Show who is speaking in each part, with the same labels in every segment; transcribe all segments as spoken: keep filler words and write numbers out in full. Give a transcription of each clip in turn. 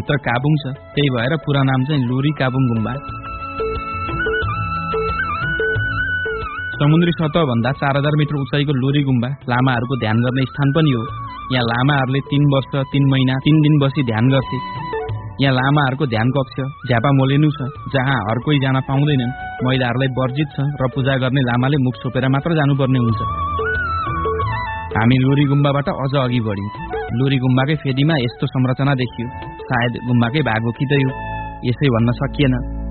Speaker 1: भित्र काबुङ छ, त्यही भएर पुरा नाम चाहिँ लुरी काबुङ गुम्बा। समुद्री सतह भन्दा चार हजार मिटर उचाइको लुरी गुम्बा लामाहरूको ध्यान गर्ने स्थान पनि हो। यहाँ लामाहरूले तीन वर्ष तीन महिना तीन दिन बसी ध्यान गर्थे। यहाँ लामाहरूको ध्यान कक्ष झ्यापा मोलेनु छ, जहाँ हर कोही जान पाउँदैनन्। महिलाहरूलाई वर्जित छ र पूजा गर्ने लामाले मुख छोपेर मात्र जानुपर्ने हुन्छ। हामी लुरी गुम्बाबाट अझ अघि बढ्यौं। लुरी गुम्बाकै फेदीमा यस्तो संरचना देखियो। सायद गुम्बाकै भाग हो कि त यो, यसै भन्न सकिएन।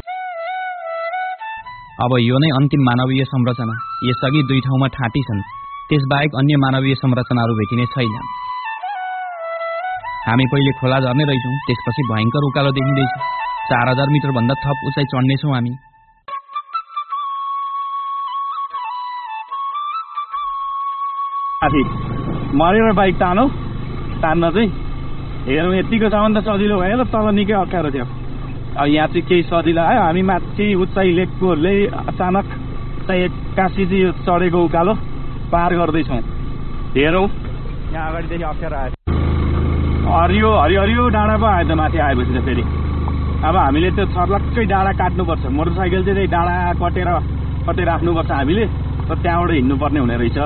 Speaker 1: अब यो नै अन्तिम मानवीय संरचना। यसअघि दुई ठाउँमा ठाँटी छन्, त्यसबाहेक अन्य मानवीय संरचनाहरू भेटिने छैन। हामी पहिले खोला झर्ने रहेछौँ, त्यसपछि भयङ्कर उकालो देखिँदैछ। चार हजार मिटर भन्दा थप उचाइ चढ्नेछौँ हामी।
Speaker 2: मरेर बाइक तानौ तान्न चाहिँ हेरौँ, यतिको छ भने त सजिलो भयो। तल निकै अप्ठ्यारो थियो। अब यहाँ चाहिँ केही सजिलो आयो। हामी माथि उचाइ लेककोहरूले अचानक चाहिँ एक्कासी चाहिँ यो चढेको उकालो पार गर्दैछौँ। हेरौँ, यहाँ अगाडिदेखि अप्ठ्यारो आयो। हरियो हरियो हरियो डाँडा पो आयो त माथि आएपछि त फेरि। अब हामीले त्यो छर्लक्कै डाँडा काट्नुपर्छ। मोटरसाइकल चाहिँ त्यही डाँडा कटेर कटेर राख्नुपर्छ हामीले, र त्यहाँबाट हिँड्नुपर्ने हुने रहेछ।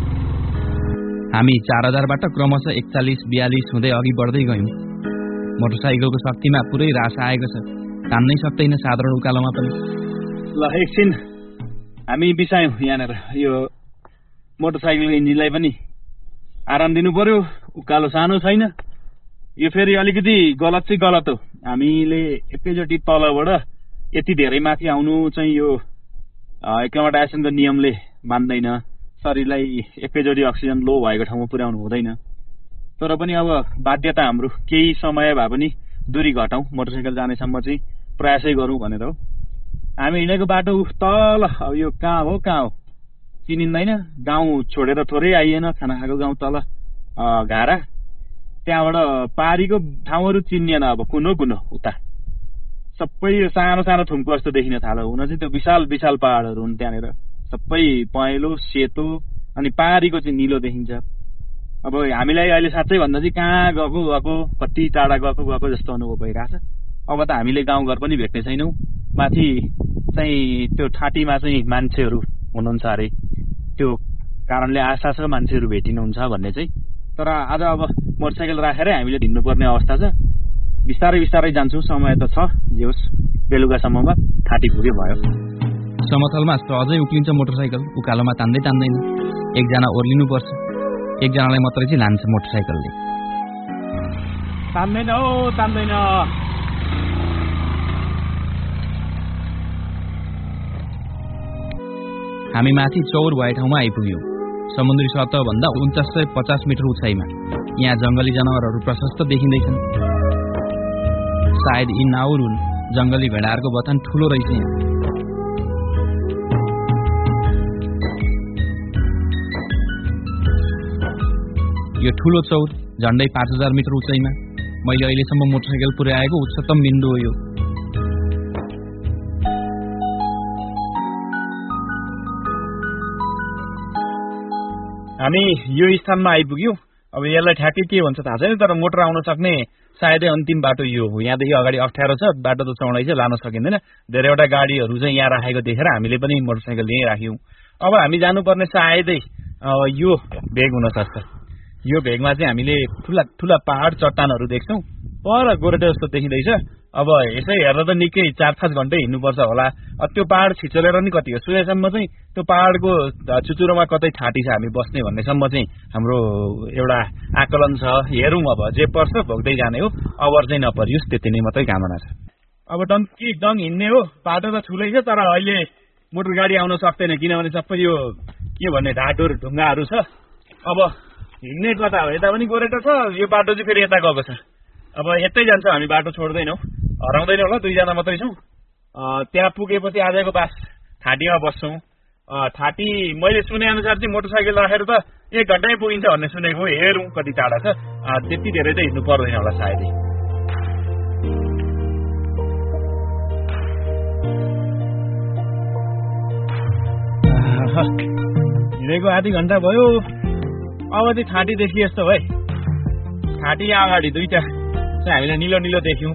Speaker 1: हामी चार हजारबाट क्रमशः एकचालिस बयालिस हुँदै अघि बढ्दै गयौँ। मोटरसाइकलको शक्तिमा पुरै रास आएको छ, तान्नै सक्दैन साधारण उकालोमा पनि।
Speaker 2: ल एकछिन हामी बिसायौँ यहाँनिर। यो मोटरसाइकलको इन्जिनलाई पनि आराम दिनु पर्यो। उकालो सानो छैन, यो फेरि अलिकति गलत चाहिँ गलत हो। हामीले एकैचोटि तलबाट यति धेरै माथि आउनु चाहिँ यो एक्लोमोडाइजेसनको नियमले मान्दैन। शरीरलाई एकैचोटि अक्सिजन लो भएको ठाउँमा पुर्याउनु हुँदैन। तर पनि अब बाध्यता हाम्रो, केही समय भए पनि दूरी घटाउँ, मोटरसाइकल जानेसम्म चाहिँ प्रयासै गरौँ भनेर हो। हामी हिँडेको बाटो तल, अब यो कहाँ हो कहाँ हो चिनिँदैन। गाउँ छोडेर थोरै आइएन, खाना खाएको गाउँ तल घारा, त्यहाँबाट पारीको ठाउँहरू चिनिएन। अब कुनो कुनो उता सबै सानो सानो थुम्को जस्तो देखिन थाल्यो। हुन चाहिँ त्यो विशाल विशाल पहाडहरू हुन् त्यहाँनिर, सबै पहेँलो सेतो, अनि पारीको चाहिँ निलो देखिन्छ। अब हामीलाई अहिले साँच्चै भन्दा चाहिँ कहाँ गएको गएको कति टाढा गएको गएको जस्तो अनुभव भइरहेछ। अब त हामीले गाउँघर पनि भेट्ने छैनौँ। माथि चाहिँ त्यो ठाँटीमा चाहिँ मान्छेहरू हुनुहुन्छ अरे, त्यो कारणले आशा छ मान्छेहरू भेटिनुहुन्छ भन्ने चाहिँ। तर आज अब मोटरसाइकल राखेरै हामीले हिँड्नुपर्ने अवस्था छ। बिस्तारै बिस्तारै जान्छौँ, समय त छ। जे होस् बेलुकासम्ममा ठाँटी पुग्यो भयो।
Speaker 1: समतलमा सहजै उक्लिन्छ मोटरसाइकल, उकालोमा तान्दै तान्दैन। एकजना ओर्लिनुपर्छ, एकजनालाई मात्रै चाहिँ लान्छ मोटरसाइकलले।
Speaker 2: तान्दैन हो तान्दैन।
Speaker 1: हामी माथि चौर भए ठाउँमा आइपुग्यौँ। समुद्री सतह भन्दा उन्चास सय पचास मिटर उचाइमा। यहाँ जंगली जनावरहरू प्रशस्त देखिँदैछन्। सायद यी नाउर हुन्। जंगली भेडाहरूको बथान ठुलो रहेछ यहाँ। यो ठुलो चौर झण्डै पाँच हजार मिटर उचाइमा। मैले अहिलेसम्म मोटरसाइकल पुर्याएको उच्चतम बिन्दु हो यो।
Speaker 2: हामी यो स्थानमा आइपुग्यौँ। अब यसलाई ठ्याक्कै के भन्छ थाहा छैन, तर मोटर आउन सक्ने सायदै अन्तिम बाटो यो हो। यहाँदेखि अगाडि अप्ठ्यारो छ, बाटो त चौडाइ छ, लान सकिँदैन। धेरैवटा गाडीहरू चाहिँ यहाँ राखेको देखेर हामीले पनि मोटरसाइकल यहीँ राख्यौँ। अब हामी जानुपर्ने सायदै यो भेग हुन सक्छ। यो भेगमा चाहिँ हामीले ठुला ठुला पहाड चट्टानहरू देख्छौँ। पर गोरेटो जस्तो देखिँदैछ। अब यसै हेर्दा त निकै चार पाँच घन्टै हिँड्नुपर्छ होला। त्यो पहाड छिचोलेर नि कति हो सुनेसम्म चाहिँ त्यो पहाडको चुचुरोमा कतै ठाँटी छ हामी बस्ने भन्नेसम्म चाहिँ हाम्रो एउटा आकलन छ। हेरौँ अब जे पर्छ भोग्दै जाने हो, अवर चाहिँ नपरियोस्, त्यति नै मात्रै कामना छ। अब डङ्की डङ हिँड्ने हो। बाटो त ठुलै छ, तर अहिले मोटर गाडी आउन सक्दैन, किनभने सबै यो के भन्ने ढाडहरू ढुङ्गाहरू छ। अब हिँड्ने कता हो, यता पनि गोरेटो छ, यो बाटो चाहिँ फेरि यता गएको छ। अब यतै जान्छ, हामी बाटो छोड्दैनौँ, हराउँदैन होला। दुईजना मात्रै छौँ। त्यहाँ पुगेपछि आजको बास ठाँटीमा बस्छौँ। ठाँटी मैले सुने अनुसार चाहिँ मोटरसाइकल राखेर त एक घन्टै पुगिन्छ भन्ने सुनेको। हेरौँ कति टाढा छ। त्यति धेरै त हिँड्नु पर्दैन होला सायदै। हिँडेको आधी घन्टा भयो। अब चाहिँ ठाँटी देखिए जस्तो है। ठाँटी अगाडि दुईटा चाहिँ हामीले निलो निलो देख्यौँ।